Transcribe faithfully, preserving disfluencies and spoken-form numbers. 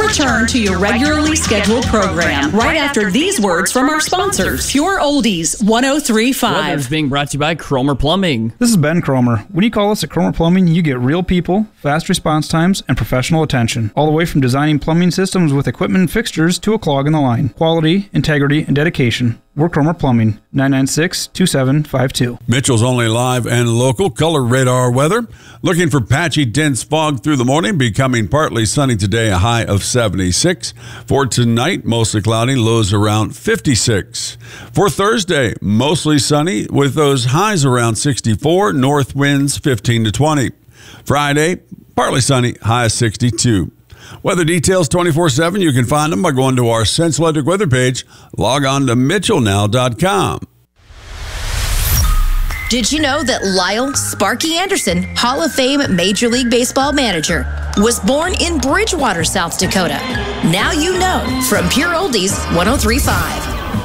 return to your regularly scheduled program right after these words from our sponsors. Pure Oldies one oh three point five. Weather's being brought to you by Cromer Plumbing. This is Ben Cromer. When you call us at Cromer Plumbing, you get real people, fast response times, and professional attention. All the way from designing plumbing systems with equipment and fixtures to a clog in the line. Quality, integrity, and dedication. We're Cromer Plumbing, nine nine six, two seven five two. Mitchell's only live and local color radar weather. Looking for patchy, dense fog through the morning, becoming partly sunny today, a high of seventy-six. For tonight, mostly cloudy, lows around fifty-six. For Thursday, mostly sunny with those highs around sixty-four, north winds fifteen to twenty. Friday, partly sunny, high of sixty-two. Weather details twenty-four seven. You can find them by going to our Sense Electric weather page. Log on to mitchell now dot com. Did you know that Lyle Sparky Anderson, Hall of Fame Major League Baseball manager, was born in Bridgewater, South Dakota? Now you know from Pure Oldies one oh three point five.